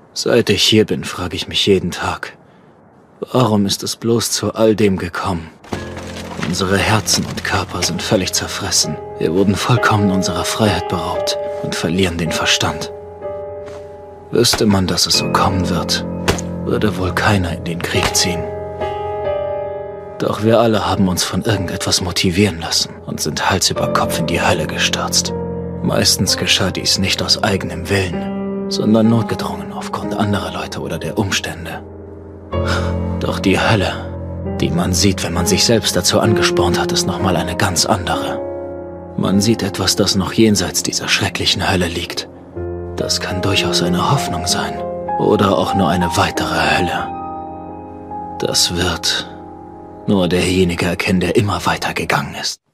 Seit ich hier bin, frage ich mich jeden Tag, warum ist es bloß zu all dem gekommen? Unsere Herzen und Körper sind völlig zerfressen. Wir wurden vollkommen unserer Freiheit beraubt und verlieren den Verstand. Wüsste man, dass es so kommen wird, würde wohl keiner in den Krieg ziehen. Doch wir alle haben uns von irgendetwas motivieren lassen und sind Hals über Kopf in die Hölle gestürzt. Meistens geschah dies nicht aus eigenem Willen, sondern notgedrungen aufgrund anderer Leute oder der Umstände. Doch die Hölle, die man sieht, wenn man sich selbst dazu angespornt hat, ist nochmal eine ganz andere. Man sieht etwas, das noch jenseits dieser schrecklichen Hölle liegt. Das kann durchaus eine Hoffnung sein oder auch nur eine weitere Hölle. Das wird nur derjenige erkennen, der immer weitergegangen ist.